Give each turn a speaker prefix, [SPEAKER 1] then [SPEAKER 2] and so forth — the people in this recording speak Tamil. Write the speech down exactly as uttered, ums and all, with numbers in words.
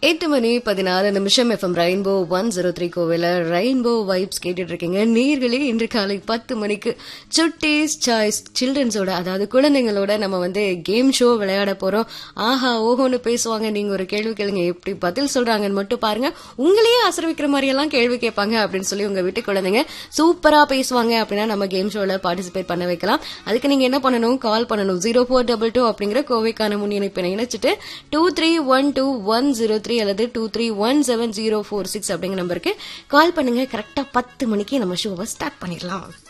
[SPEAKER 1] எட்டு மணி பதினாறு நிமிஷம் FM rainbow one zero three கோவில ரெயின்போ வைப்ஸ் கேட்டுட்டு இருக்கீங்க. நேர்களே, இன்று காலை பத்து மணிக்கு சுட்டீஸ் சாய்ஸ் சில்ட்ரன்ஸோட, அதாவது குழந்தைங்களோட நம்ம வந்து கேம் ஷோ விளையாட போறோம். ஆஹா ஓஹோன்னு பேசுவாங்க. நீங்க ஒரு கேள்வி கேளுங்க, எப்படி பதில் சொல்றாங்கன்னு மட்டும் பாருங்க. உங்களையே ஆசிரமிக்கிற மாதிரி எல்லாம் கேள்வி கேட்பாங்க அப்படின்னு சொல்லி உங்க வீட்டு குழந்தைங்க சூப்பரா பேசுவாங்க அப்படின்னா நம்ம கேம் ஷோல பார்ட்டிசிபேட் பண்ண வைக்கலாம். அதுக்கு நீங்க என்ன பண்ணணும், கால் பண்ணணும். ஜீரோ ஃபோர் டபுள் டூ அப்படிங்கிற கோவைக்கான முன் இணைப்பினை இணைச்சிட்டு two three one two one zero three அல்லது two three one seven zero four six அப்படிங்கிற நம்பருக்கு கால் பண்ணுங்க. கரெக்டா பத்து மணிக்கு நம்ம ஷோவை ஸ்டார்ட் பண்ணிடலாம்.